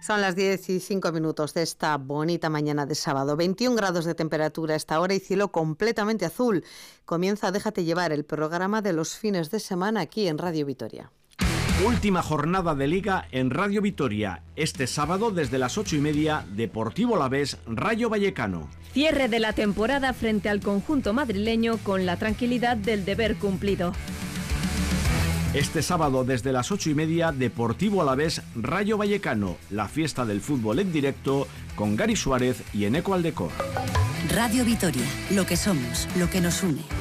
Son las 10:05 de esta bonita mañana de sábado. 21 grados de temperatura a esta hora y cielo completamente azul. Comienza Déjate llevar, el programa de los fines de semana aquí en Radio Vitoria. Última jornada de Liga en Radio Vitoria. Este sábado desde las 8:30, Deportivo Alavés, Rayo Vallecano. Cierre de la temporada frente al conjunto madrileño con la tranquilidad del deber cumplido. Este sábado desde las 8:30, Deportivo Alavés, Rayo Vallecano. La fiesta del fútbol en directo con Gary Suárez y Eneco Aldecor. Radio Vitoria, lo que somos, lo que nos une.